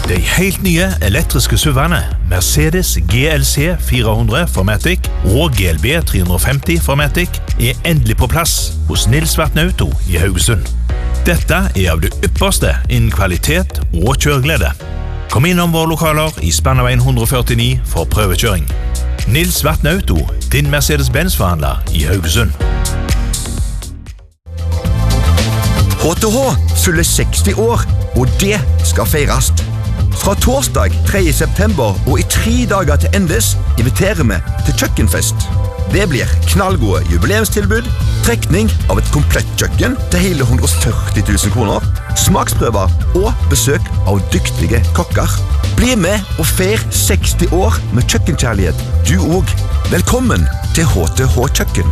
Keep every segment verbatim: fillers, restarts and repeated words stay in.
De helt nye elektriske SUV-ene Mercedes G L C fire hundre Formatic og G L B tre femti Formatic er endelig på plass hos Nils Vatne Auto i Haugesund. Dette er av det ypperste innen kvalitet og kjøreglede. Kom innom våre lokaler i Spannaveien one forty-nine for prøvekjøring. Nils Vatne Auto, din Mercedes-Benz-forhandler i Haugesund. H T H fyller seksti år, og det skal feires. Fra torsdag tredje september og i tre dager til endes inviterer vi til kjøkkenfest. Det blir knallgode jubileumstilbud, trekning av et komplett kjøkken til hele one hundred forty thousand kroner, smaksprøver og besøk av dyktige kokker. Bli med og feir seksti år med kjøkkenkjærlighet, du også. Velkommen til H T H Kjøkken.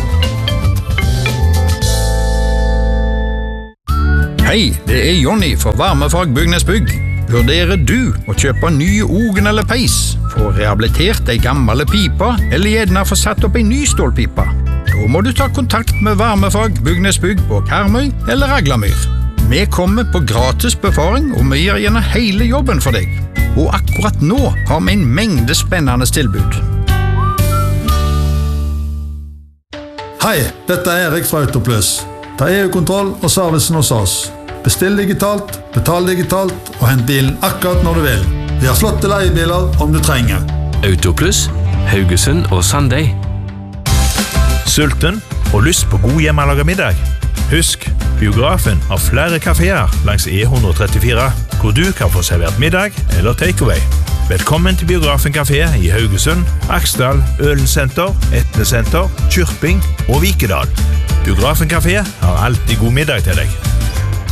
Hei, det er Jonny for Varmefag Bygnesbygg. Vurderer du å kjøpe nye ogen eller peis, få rehabilitert de gamle pipa, eller gjerne få satt opp en ny stålpipa? Da må du ta kontakt med Varmefag Bygnesbygg på Karmøy eller Raglamyr. Vi kommer på gratis befaring, og vi gjør gjerne hele jobben for deg. Og akkurat nå har vi en mengde spennende tilbud. Hei, dette er Erik fra Autoplus. Ta E U-kontroll og servicen hos oss. Bestill digitalt, betal digitalt og hent bilen akkurat når du vil. Vi har flotte leiebiler om du trenger. Autoplus, Haugesund og Sandøy. Sulten og lyst på god hjemmelaget middag? Husk, biografen har flere kaféer langs E one thirty-four, hvor du kan få servert middag eller takeaway. Velkommen til Biografen Café i Haugesund, Aksdal, Ølensenter, Etnesenter, Kyrping og Vikedal. Biografen Café har alltid god middag til deg.